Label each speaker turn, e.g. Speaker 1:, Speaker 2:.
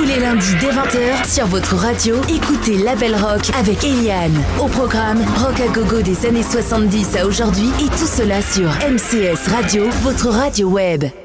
Speaker 1: Tous les lundis dès 20h sur votre radio, écoutez Label Rock avec Eliane. Au programme, rock à gogo des années 70 à aujourd'hui et tout cela sur MCS Radio, votre radio web.